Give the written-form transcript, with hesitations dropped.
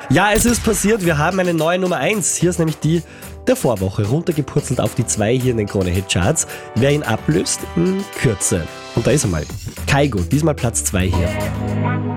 Ja, es ist passiert, wir haben eine neue Nummer 1. Hier ist nämlich die der Vorwoche, runtergepurzelt auf die 2 hier in den Krone-Hit-Charts. Wer ihn ablöst, in Kürze. Und da ist er mal. Kaigo, diesmal Platz 2 hier.